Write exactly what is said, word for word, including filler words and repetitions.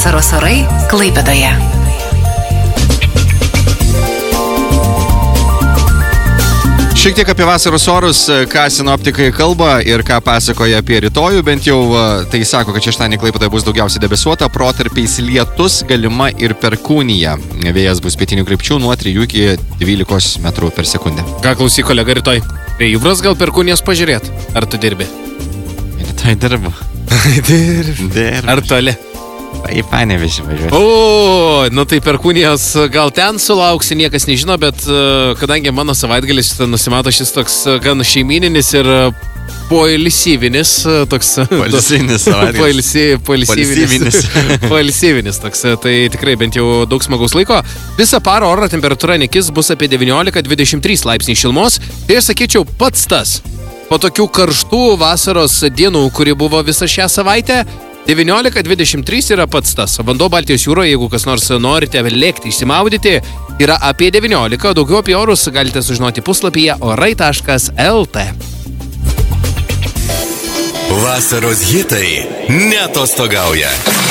Vasaros orai Klaipėdoje. Šiek tiek apie vasaros orus, ką sinoptikai kalba ir ką pasakoja apie rytojų, bent jau tai sako, kad šeštadienį Klaipėdoje bus daugiausiai debesuota, protarpiais lietus, galima ir perkūnija. Vėjas bus pietinių krypčių nuo trijų iki dvylikos metrų per sekundę. Ką klausyk, kolega, rytoj? Prie Jūvros gal perkūnijos pažiūrėt? Ar tu dirbi? Rytoj dirbu. Dirbi. Dirbu. Ar toli? Į Panevėžį važiuoju. O, nu tai perkūnijos gal ten sulauksi, niekas nežino, bet uh, kadangi mano savaitgalis nusimato šis toks uh, gan šeimininis ir uh, poilsyvinis, uh, toks... Poilsyvinis savaitgalis. Poilsy, poilsyvinis. Poilsyvinis toks, uh, tai tikrai bent jau daug smagaus laiko. Visą parą oro temperatūra nekis bus apie devyniolika dvidešimt trys laipsniai šilumos. Tai aš sakyčiau pats tas. Po tokių karštų vasaros dienų, kuri buvo visą šią savaitę, devyniolika dvidešimt trys yra pats tas. Vanduo Baltijos jūroje, jeigu kas nors norite lėkti, išsimaudyti, yra apie devyniolika. Daugiau apie orus galite sužinoti puslapyje orai taškas lt. Vasaros hitai neatostogauja.